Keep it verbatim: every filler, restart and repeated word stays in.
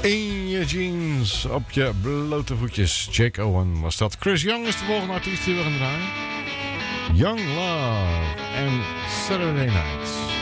In je jeans, op je blote voetjes. Jake Owen was dat. Chris Young is de volgende artiest die we gaan draaien. Young Love en Saturday Night.